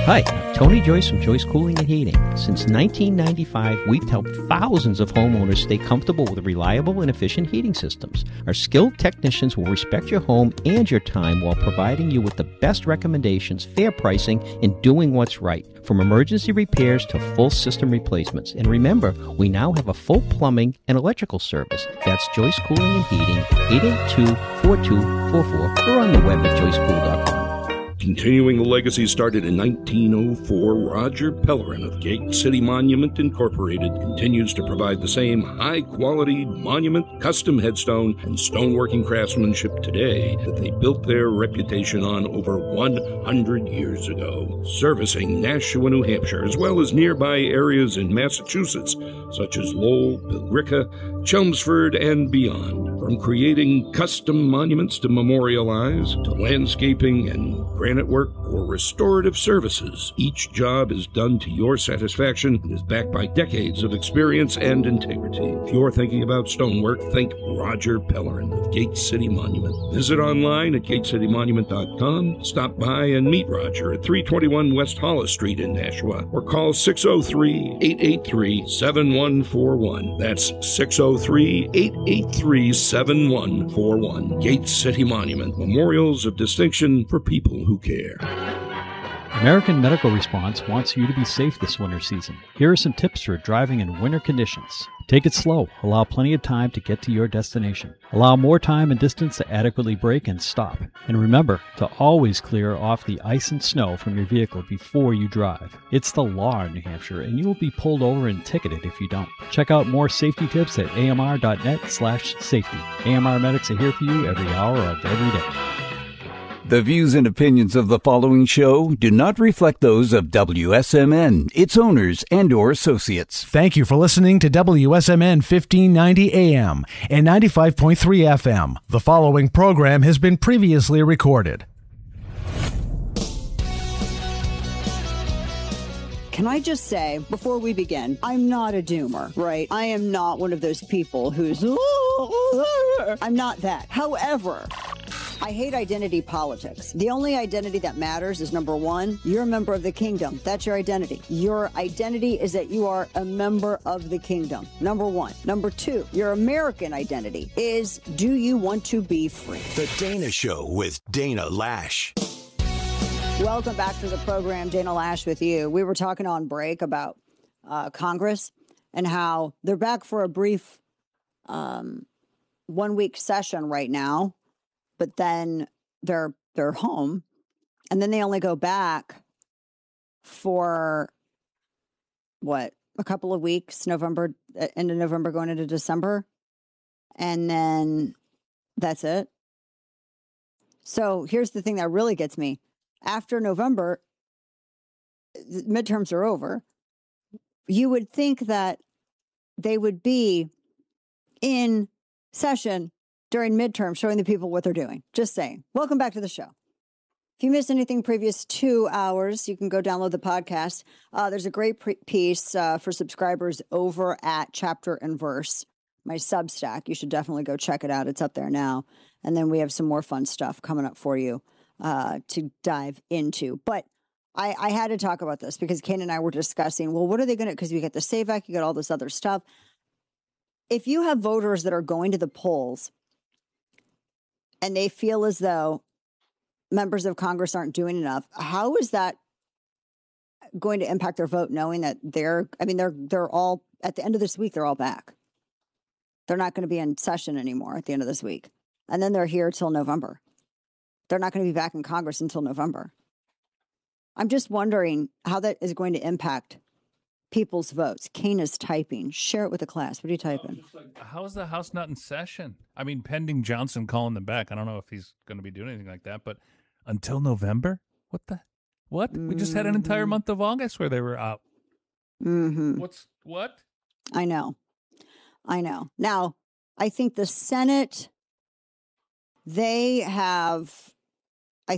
Hi, Tony Joyce from Joyce Cooling and Heating. Since 1995, we've helped thousands of homeowners stay comfortable with reliable and efficient heating systems. Our skilled technicians will respect your home and your time while providing you with the best recommendations, fair pricing, and doing what's right. From emergency repairs to full system replacements. And remember, we now have a full plumbing and electrical service. That's Joyce Cooling and Heating, 882-4244, or on the web at joycecool.com. Continuing the legacy started in 1904, Roger Pellerin of Gate City Monument Incorporated continues to provide the same high-quality monument, custom headstone, and stoneworking craftsmanship today that they built their reputation on over 100 years ago, servicing Nashua, New Hampshire, as well as nearby areas in Massachusetts, such as Lowell, Billerica, Chelmsford, and beyond. From creating custom monuments to memorialize, to landscaping and granite work or restorative services, each job is done to your satisfaction and is backed by decades of experience and integrity. If you're thinking about stonework, think Roger Pellerin of Gate City Monument. Visit online at gateCityMonument.com, stop by and meet Roger at 321 West Hollis Street in Nashua, or call 603-883-7141. That's 603-883-7141. Gate City Monument, memorials of distinction for people who care. American Medical Response wants you to be safe this winter season. Here are some tips for driving in winter conditions. Take it slow. Allow plenty of time to get to your destination. Allow more time and distance to adequately brake and stop. And remember to always clear off the ice and snow from your vehicle before you drive. It's the law in New Hampshire, and you will be pulled over and ticketed if you don't. Check out more safety tips at amr.net/safety. AMR medics are here for you every hour of every day. The views and opinions of the following show do not reflect those of WSMN, its owners, and/or associates. Thank you for listening to WSMN 1590 AM and 95.3 FM. The following program has been previously recorded. Can I just say, before we begin, I'm not a doomer, right? I am not one of those people who's... I'm not that. However, I hate identity politics. The only identity that matters is, number one, you're a member of the kingdom. That's your identity. Your identity is that you are a member of the kingdom. Number one. Number two, your American identity is, do you want to be free? The Dana Show with Dana Lash. Welcome back to the program. Dana Lash with you. We were talking on break about Congress and how they're back for a brief 1 week session right now. But then they're home, and then they only go back for a couple of weeks, November, end of November going into December, and then that's it. So here's the thing that really gets me. After November, the midterms are over. You would think that they would be in session during midterm, showing the people what they're doing. Just saying. Welcome back to the show. If you missed anything previous 2 hours, you can go download the podcast. There's a great piece for subscribers over at Chapter and Verse, my Substack. You should definitely go check it out. It's up there now. And then we have some more fun stuff coming up for you to dive into. But I had to talk about this because Kane and I were discussing, well, what are they going to, because you get the SAVE Act, you got all this other stuff. If you have voters that are going to the polls and they feel as though members of Congress aren't doing enough, how is that going to impact their vote, knowing that they're all, at the end of this week, they're all back. They're not going to be in session anymore at the end of this week. And then they're here till November. They're not going to be back in Congress until November. I'm just wondering how that is going to impact people's votes. Kane is typing. Share it with the class. What are you typing? How is the House not in session? I mean, pending Johnson calling them back. I don't know if he's going to be doing anything like that, but until November? What? Mm-hmm. We just had an entire month of August where they were out. Mm-hmm. What? I know. Now, I think the Senate, they have a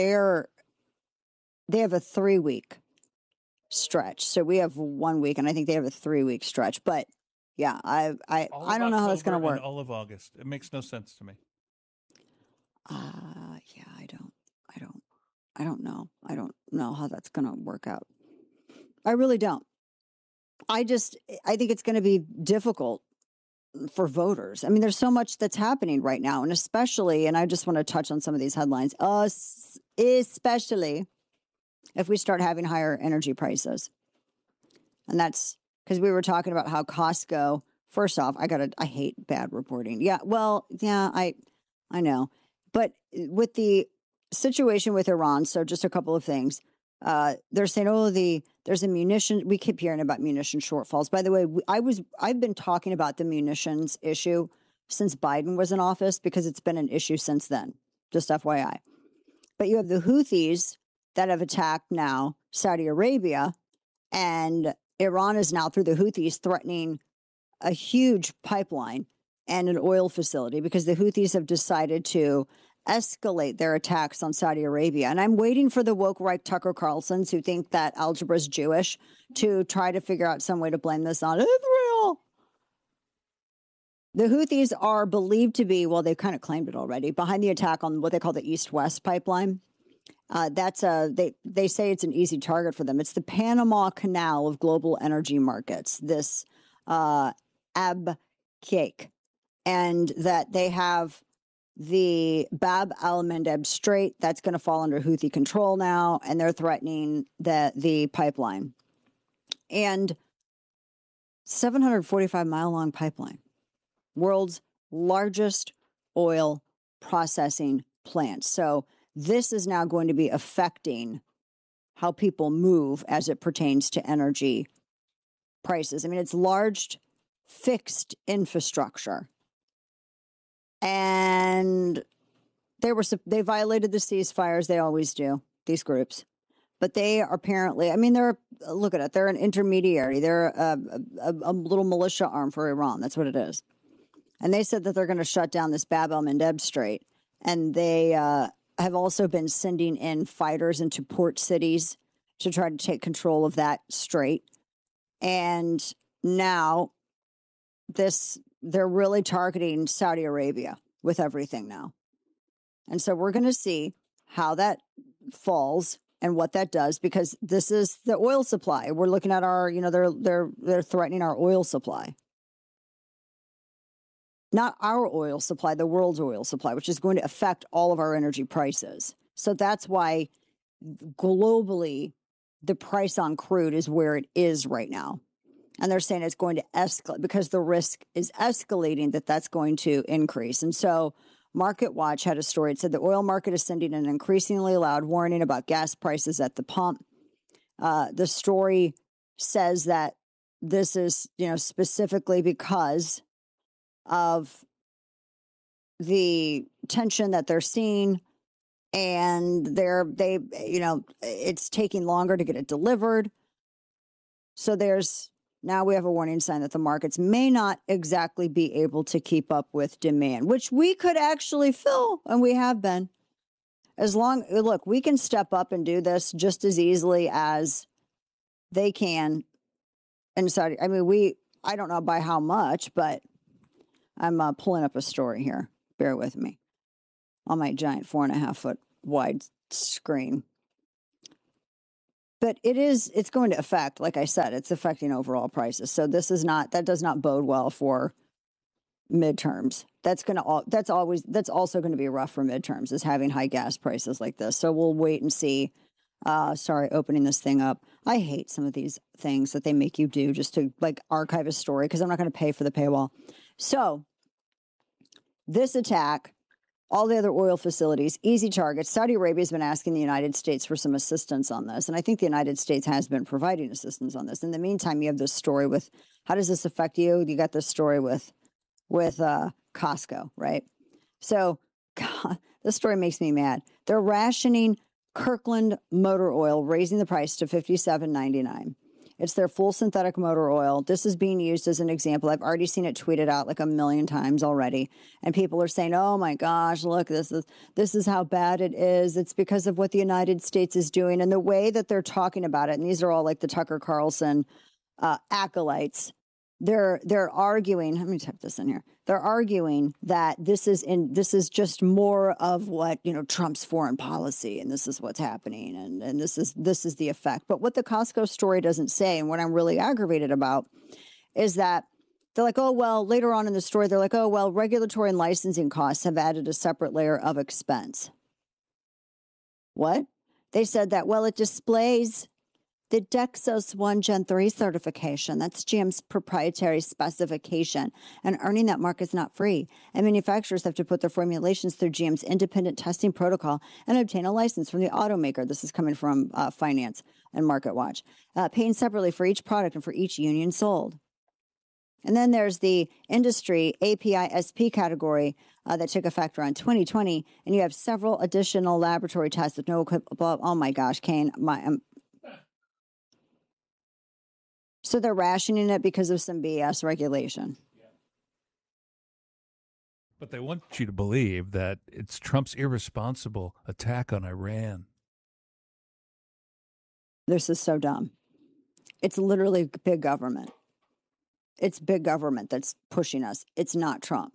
3-week stretch. So we have 1 week, and I think they have a 3-week stretch. But yeah, I don't know how that's going to work. All of August. It makes no sense to me. Yeah, I don't. I don't know. I don't know how that's going to work out. I really don't. I think it's going to be difficult for voters. I mean, there's so much that's happening right now, and especially, and I just want to touch on some of these headlines, especially if we start having higher energy prices. And that's because we were talking about how Costco, first off, I hate bad reporting. Yeah, well, yeah, I know. But with the situation with Iran, so just a couple of things. They're saying, there's a munition. We keep hearing about munition shortfalls. By the way, I've been talking about the munitions issue since Biden was in office because it's been an issue since then. Just FYI. But you have the Houthis that have attacked now Saudi Arabia, and Iran is now through the Houthis threatening a huge pipeline and an oil facility because the Houthis have decided to escalate their attacks on Saudi Arabia. And I'm waiting for the woke right Tucker Carlsons who think that algebra is Jewish to try to figure out some way to blame this on Israel. The Houthis are believed to be, well, they've kind of claimed it already, behind the attack on what they call the East-West pipeline. They say it's an easy target for them. It's the Panama Canal of global energy markets, this Abqaiq, and that they have the Bab al-Mandeb Strait that's going to fall under Houthi control now, and they're threatening the pipeline. And 745-mile-long pipeline, world's largest oil processing plant. So this is now going to be affecting how people move as it pertains to energy prices. I mean, it's large fixed infrastructure. And they violated the ceasefires. They always do, these groups. But they are apparently, I mean, look at it. They're an intermediary. They're a little militia arm for Iran. That's what it is. And they said that they're going to shut down this Bab el-Mandeb Strait. And they have also been sending in fighters into port cities to try to take control of that strait. And now they're really targeting Saudi Arabia with everything now. And so we're going to see how that falls and what that does, because this is the oil supply. We're looking at they're threatening our oil supply. Not our oil supply, the world's oil supply, which is going to affect all of our energy prices. So that's why globally the price on crude is where it is right now. And they're saying it's going to escalate because the risk is escalating that's going to increase. And so Market Watch had a story. It said the oil market is sending an increasingly loud warning about gas prices at the pump. The story says that this is, specifically because of the tension that they're seeing, and it's taking longer to get it delivered. So now we have a warning sign that the markets may not exactly be able to keep up with demand, which we could actually fill, and we have been. Look, we can step up and do this just as easily as they can in Saudi. I mean, I don't know by how much, but I'm pulling up a story here. Bear with me on my giant 4.5 foot wide screen. But it's going to affect, like I said, it's affecting overall prices. So that does not bode well for midterms. That's also going to be rough for midterms, is having high gas prices like this. So we'll wait and see. Opening this thing up. I hate some of these things that they make you do just to archive a story, because I'm not going to pay for the paywall. So this attack, all the other oil facilities, easy targets. Saudi Arabia has been asking the United States for some assistance on this. And I think the United States has been providing assistance on this. In the meantime, you have this story with, how does this affect you? You got this story with Costco, right? So God, this story makes me mad. They're rationing Kirkland motor oil, raising the price to $57.99. It's their full synthetic motor oil. This is being used as an example. I've already seen it tweeted out like 1 million times already. And people are saying, oh my gosh, look, this is how bad it is. It's because of what the United States is doing. And the way that they're talking about it, and these are all like the Tucker Carlson acolytes, they're arguing. Let me type this in here. They're arguing that this is just more of what, Trump's foreign policy, and this is what's happening, and this is the effect. But what the Costco story doesn't say, and what I'm really aggravated about, is that they're like, oh well. Later on in the story, they're like, oh well, regulatory and licensing costs have added a separate layer of expense. What? They said that, well, it displays the Dexos 1 Gen 3 certification. That's GM's proprietary specification. And earning that mark is not free. And manufacturers have to put their formulations through GM's independent testing protocol and obtain a license from the automaker. This is coming from Finance and Market Watch. Paying separately for each product and for each union sold. And then there's the industry API SP category that took effect around 2020. And you have several additional laboratory tests with no, oh my gosh, Kane, so they're rationing it because of some BS regulation. Yeah. But they want you to believe that it's Trump's irresponsible attack on Iran. This is so dumb. It's literally big government. It's big government that's pushing us. It's not Trump.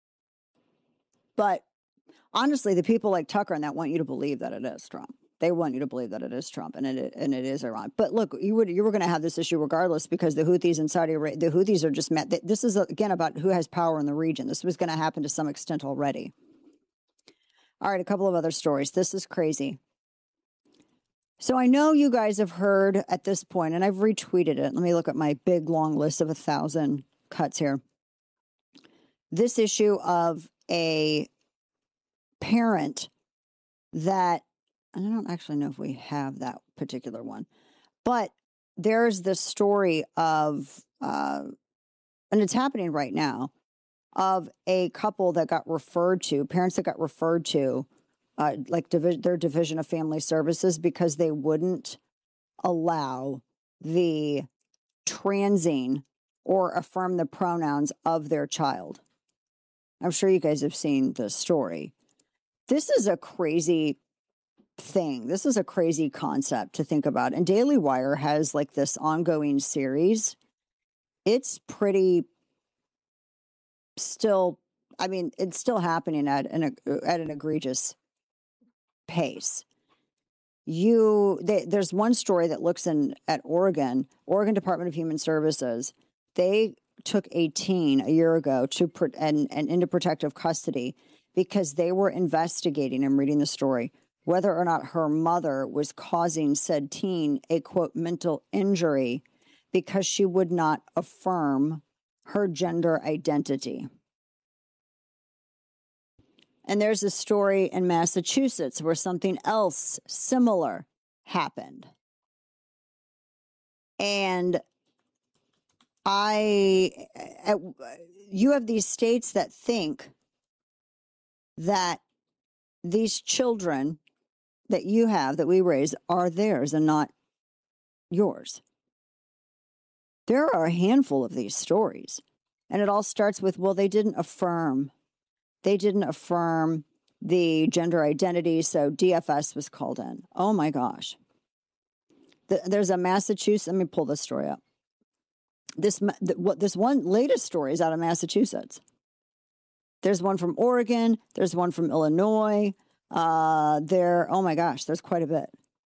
But honestly, the people like Tucker and that want you to believe that it is Trump. They want you to believe that it is Trump and it is Iran. But look, you were going to have this issue regardless because the Houthis in Saudi Arabia, the Houthis are just met. This is, again, about who has power in the region. This was going to happen to some extent already. All right, a couple of other stories. This is crazy. So I know you guys have heard at this point, and I've retweeted it. Let me look at my big, long list of 1,000 cuts here. This issue of a parent that, and I don't actually know if we have that particular one, but there's this story of, and it's happening right now, of a couple that got referred to, parents that got referred to, their Division of Family Services because they wouldn't allow the transing or affirm the pronouns of their child. I'm sure you guys have seen this story. This is a crazy thing. This is a crazy concept to think about. And Daily Wire has like this ongoing series. It's pretty still, I mean, it's still happening at an egregious pace. There's one story that looks at Oregon Department of Human Services. They took a teen a year ago and into protective custody because they were investigating, I'm reading the story, whether or not her mother was causing said teen a, quote, mental injury because she would not affirm her gender identity. And there's a story in Massachusetts where something else similar happened. And you have these states that think that these children that you have, that we raise, are theirs and not yours. There are a handful of these stories. And it all starts with, well, they didn't affirm the gender identity, so DFS was called in. Oh my gosh. There's a Massachusetts, let me pull this story up. This one latest story is out of Massachusetts. There's one from Oregon. There's one from Illinois. Oh my gosh, there's quite a bit.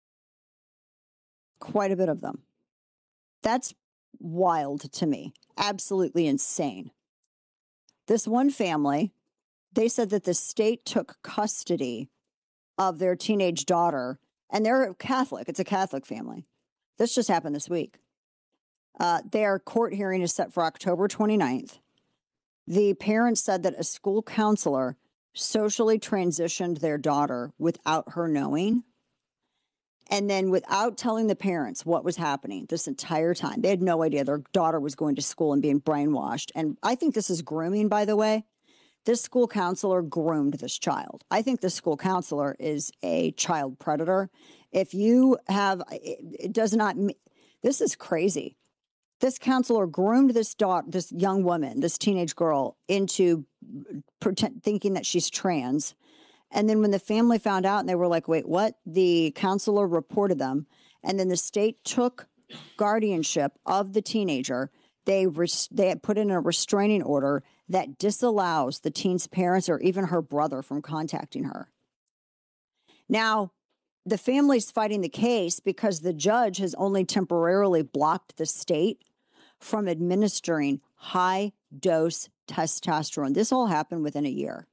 Quite a bit of them. That's wild to me. Absolutely insane. This one family, they said that the state took custody of their teenage daughter, and they're Catholic. It's a Catholic family. This just happened this week. Their court hearing is set for October 29th. The parents said that a school counselor socially transitioned their daughter without her knowing, and then without telling the parents what was happening this entire time. They had no idea their daughter was going to school and being brainwashed. And I think this is grooming, by the way. This school counselor groomed this child. I think this school counselor is a child predator. If you have, it does not, this is crazy. This counselor groomed this young woman, this teenage girl, into thinking that she's trans. And then when the family found out and they were like, wait, what? The counselor reported them. And then the state took guardianship of the teenager. they had put in a restraining order that disallows the teen's parents or even her brother from contacting her. Now, the family's fighting the case because the judge has only temporarily blocked the state from administering high-dose testosterone. This all happened within a year.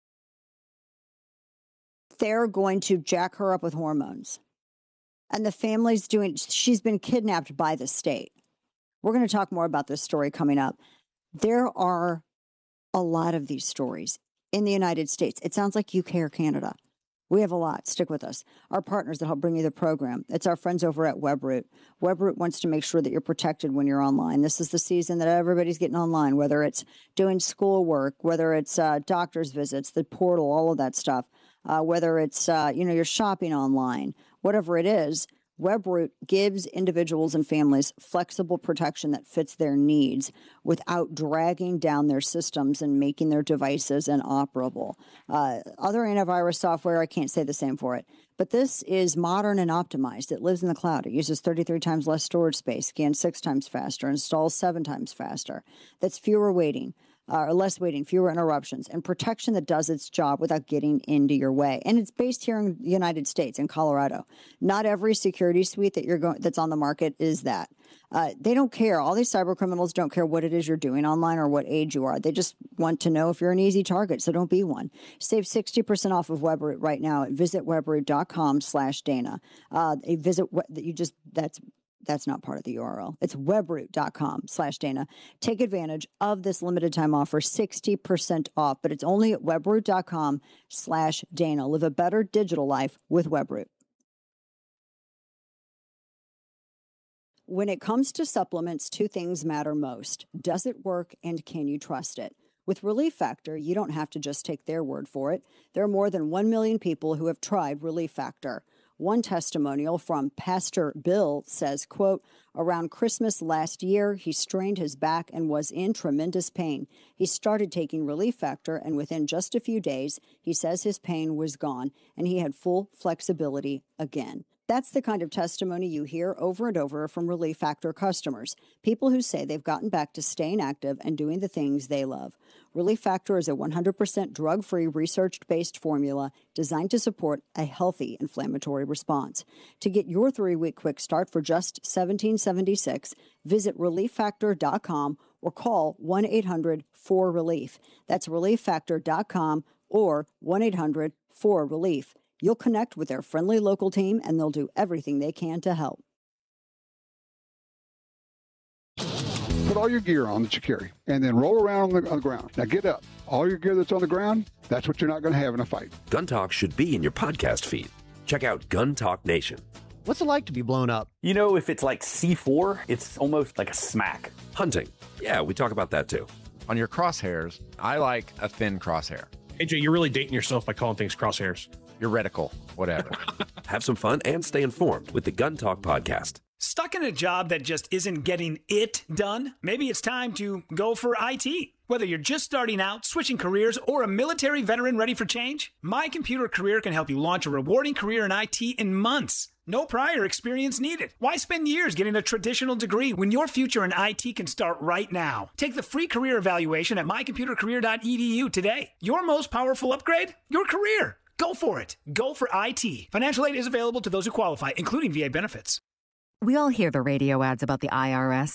They're going to jack her up with hormones. And the family's she's been kidnapped by the state. We're going to talk more about this story coming up. There are a lot of these stories in the United States. It sounds like UK or Canada. We have a lot. Stick with us. Our partners that help bring you the program. It's our friends over at WebRoot. WebRoot wants to make sure that you're protected when you're online. This is the season that everybody's getting online, whether it's doing schoolwork, whether it's doctor's visits, the portal, all of that stuff, whether it's, you're shopping online, whatever it is. WebRoot gives individuals and families flexible protection that fits their needs without dragging down their systems and making their devices inoperable. Other antivirus software, I can't say the same for it. But this is modern and optimized. It lives in the cloud. It uses 33 times less storage space, scans 6 times faster, installs 7 times faster. That's fewer waiting. Or less waiting, fewer interruptions, and protection that does its job without getting into your way. And it's based here in the United States, in Colorado. Not every security suite that's on the market is that. They don't care. All these cyber criminals don't care what it is you're doing online or what age you are. They just want to know if you're an easy target, so don't be one. Save 60% off of WebRoot right now at visitwebroot.com/Dana. That's not part of the URL. It's webroot.com/Dana. Take advantage of this limited time offer, 60% off, but it's only at webroot.com/Dana. Live a better digital life with WebRoot. When it comes to supplements, 2 things matter most. Does it work and can you trust it? With Relief Factor, you don't have to just take their word for it. There are more than 1 million people who have tried Relief Factor. One testimonial from Pastor Bill says, quote, around Christmas last year, he strained his back and was in tremendous pain. He started taking Relief Factor, and within just a few days, he says his pain was gone and he had full flexibility again. That's the kind of testimony you hear over and over from Relief Factor customers, people who say they've gotten back to staying active and doing the things they love. Relief Factor is a 100% drug-free, research-based formula designed to support a healthy inflammatory response. To get your 3-week quick start for just $17.76, visit ReliefFactor.com or call 1-800-4RELIEF. That's ReliefFactor.com or 1-800-4RELIEF. You'll connect with their friendly local team, and they'll do everything they can to help. Put all your gear on that you carry, and then roll around on the ground. Now get up. All your gear that's on the ground, that's what you're not going to have in a fight. Gun Talk should be in your podcast feed. Check out Gun Talk Nation. What's it like to be blown up? You know, if it's like C4, it's almost like a smack. Hunting. Yeah, we talk about that too. On your crosshairs, I like a thin crosshair. AJ, you're really dating yourself by calling things crosshairs. Your reticle, whatever. Have some fun and stay informed with the Gun Talk podcast. Stuck in a job that just isn't getting it done? Maybe it's time to go for IT. Whether you're just starting out, switching careers, or a military veteran ready for change, My Computer Career can help you launch a rewarding career in IT in months. No prior experience needed. Why spend years getting a traditional degree when your future in IT can start right now? Take the free career evaluation at mycomputercareer.edu today. Your most powerful upgrade? Your career. Go for it. Go for IT. Financial aid is available to those who qualify, including VA benefits. We all hear the radio ads about the IRS.